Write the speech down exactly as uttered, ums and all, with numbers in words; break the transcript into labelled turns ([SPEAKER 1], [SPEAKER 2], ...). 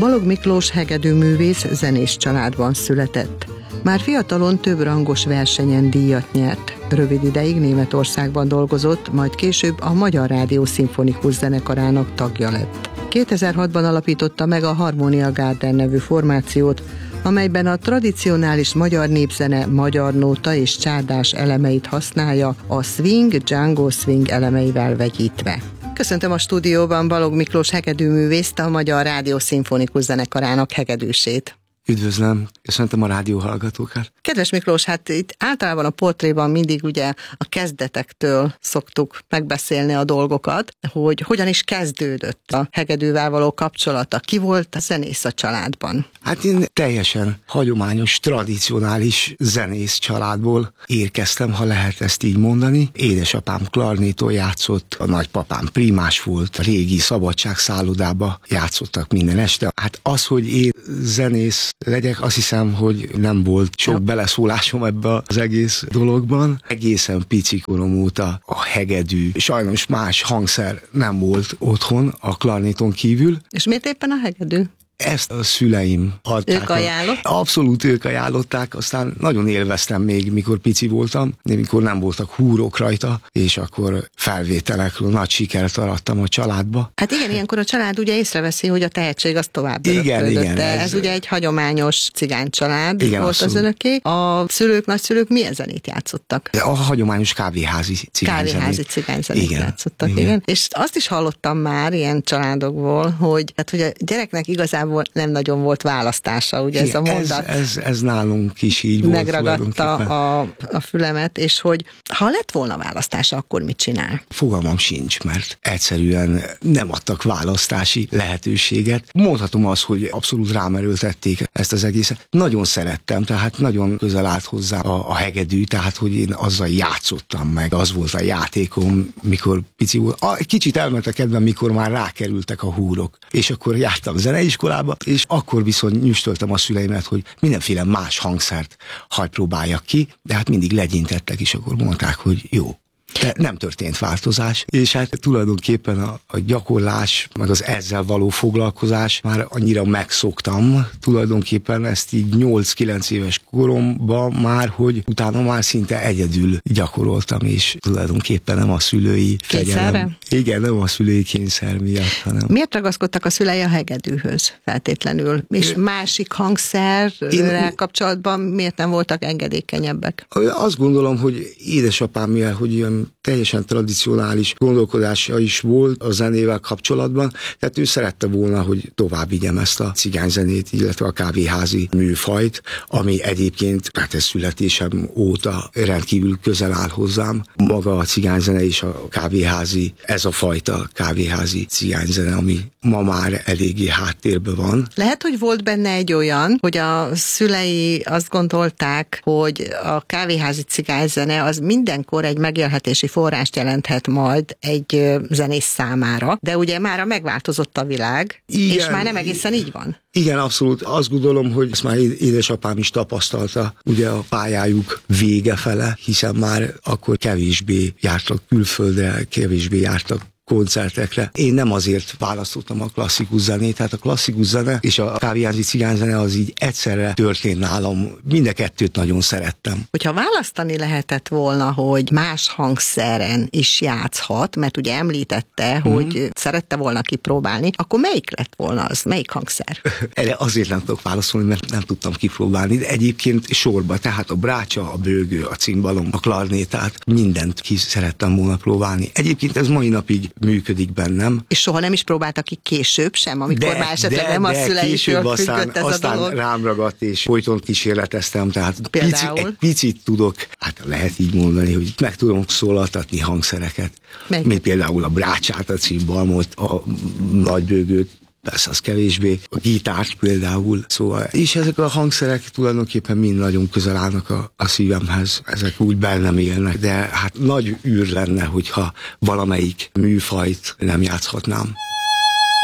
[SPEAKER 1] Balogh Miklós hegedűművész zenész családban született. Már fiatalon több rangos versenyen díjat nyert. Rövid ideig Németországban dolgozott, majd később a Magyar Rádió Szimfonikus Zenekarának tagja lett. kétezer-hatban alapította meg a Harmonia Garden nevű formációt, amelyben a tradicionális magyar népzene magyar nóta és csárdás elemeit használja, a swing, Django swing elemeivel vegyítve. Köszöntöm a stúdióban Balogh Miklós hegedűművészt, a Magyar Rádió Szimfonikus Zenekarának hegedűsét.
[SPEAKER 2] Üdvözlöm, köszöntöm a rádió hallgatókat.
[SPEAKER 1] Kedves Miklós, hát itt általában a portréban mindig ugye a kezdetektől szoktuk megbeszélni a dolgokat, hogy hogyan is kezdődött a hegedűvel való kapcsolata. Ki volt a zenész a családban?
[SPEAKER 2] Hát én teljesen hagyományos, tradicionális zenész családból érkeztem, ha lehet ezt így mondani. Édesapám klarnéton játszott, a nagypapám primás volt, a régi szabadságszállodába játszottak minden este. Hát az, hogy én zenész legyek, azt hiszem, hogy nem volt sok beleszólásom ebbe az egész dologban. Egészen pici korom óta a hegedű, sajnos más hangszer nem volt otthon a klarnéton kívül.
[SPEAKER 1] És miért éppen a hegedű?
[SPEAKER 2] Ezt a szüleim adták.
[SPEAKER 1] Ők ajánlott?
[SPEAKER 2] Abszolút ők ajánlották, aztán nagyon élveztem még, mikor pici voltam, de mikor nem voltak húrok rajta, és akkor felvételekről nagy sikert arattam a családba.
[SPEAKER 1] Hát igen, ilyenkor a család ugye észreveszi, hogy a tehetség az tovább öröklődött. Igen, igen. De ez, ez ugye egy hagyományos cigánycsalád igen, volt abszolút. Az önöké. A szülők, nagyszülők milyen zenét játszottak?
[SPEAKER 2] A hagyományos kávéházi cigányzenét.
[SPEAKER 1] Kávéházi cigányzenét igen, játszottak, igen. igen. És azt is hallottam már ilyen családokból, hogy, hát, hogy a gyereknek igazából nem nagyon volt választása, ugye igen, ez a mondat.
[SPEAKER 2] Ez, ez, ez nálunk is így volt.
[SPEAKER 1] Megragadta a, a fülemet, és hogy ha lett volna választása, akkor mit csinál?
[SPEAKER 2] Fogalmam sincs, mert egyszerűen nem adtak választási lehetőséget. Mondhatom azt, hogy abszolút rámerőltették ezt az egészet. Nagyon szerettem, tehát nagyon közel állt hozzá a, a hegedű, tehát hogy én azzal játszottam meg. Az volt a játékom, mikor pici volt. A, kicsit elment a kedvem, mikor már rákerültek a húrok. És akkor jártam zeneiskolába, és akkor viszont nyüstöltem a szüleimet, hogy mindenféle más hangszert hagy próbáljak ki, de hát mindig legyintettek, és akkor mondták, hogy jó. De nem történt változás, és hát tulajdonképpen a, a gyakorlás, meg az ezzel való foglalkozás már annyira megszoktam, tulajdonképpen ezt így nyolc-kilenc éves koromban már, hogy utána már szinte egyedül gyakoroltam, és tulajdonképpen nem a szülői fegyelem. Igen, nem a szülői kényszer miatt, hanem...
[SPEAKER 1] Miért ragaszkodtak a szülei a hegedűhöz feltétlenül? És é, másik hangszerrel én... kapcsolatban miért nem voltak engedékenyebbek?
[SPEAKER 2] Azt gondolom, hogy édesapám, mivel hogy ilyen teljesen tradicionális gondolkodása is volt a zenével kapcsolatban, tehát ő szerette volna, hogy tovább vigyem ezt a cigányzenét, illetve a kávéházi műfajt, ami egyébként, hát ez születésem óta rendkívül közel áll hozzám. Maga a cigányzene és a kávéházi, ez a fajta kávéházi cigányzene, ami ma már eléggé háttérben van.
[SPEAKER 1] Lehet, hogy volt benne egy olyan, hogy a szülei azt gondolták, hogy a kávéházi cigányzene az mindenkor egy megélhetési forrást jelenthet majd egy zenész számára, de ugye mára megváltozott a világ, igen, és már nem egészen így van.
[SPEAKER 2] Igen, abszolút. Azt gondolom, hogy ezt már édesapám is tapasztalta, ugye a pályájuk vége fele, hiszen már akkor kevésbé jártak külföldre, kevésbé jártak koncertekre. Én nem azért választottam a klasszikus zenét, tehát a klasszikus zene és a kávéházi cigányzene az így egyszerre történt nálam. Mind a kettőt nagyon szerettem.
[SPEAKER 1] Hogyha választani lehetett volna, hogy más hangszeren is játszhat, mert ugye említette, mm-hmm. hogy szerette volna kipróbálni, akkor melyik lett volna az? Melyik hangszer?
[SPEAKER 2] Erre azért nem tudok válaszolni, mert nem tudtam kipróbálni, de egyébként sorba, tehát a brácsa, a bőgő, a cimbalom, a klarnétát, mindent ki szerettem volna próbálni. Egyébként ez mai napig működik bennem.
[SPEAKER 1] És soha nem is próbáltak ki később sem, amikor de, már esetleg de, nem de, a szüleitől függött ez
[SPEAKER 2] aztán
[SPEAKER 1] a dolog?
[SPEAKER 2] Rám ragadt, és folyton kísérleteztem, tehát pici, egy picit tudok, hát lehet így mondani, hogy meg tudom szólaltatni hangszereket, Melyik? mint például a brácsát, a cimbalmot, a nagybőgőt, persze az kevésbé, a gitárt például, szóval, és ezek a hangszerek tulajdonképpen mind nagyon közel állnak a, a szívemhez, ezek úgy bennem élnek, de hát nagy űr lenne, hogyha valamelyik műfajt nem játszhatnám.